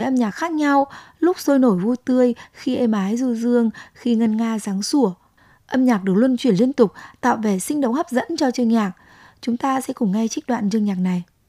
âm nhạc khác nhau, lúc sôi nổi vui tươi, khi êm ái du dương, khi ngân nga sáng sủa. Âm nhạc được luân chuyển liên tục, tạo vẻ sinh động hấp dẫn cho chương nhạc. Chúng ta sẽ cùng nghe trích đoạn chương nhạc này.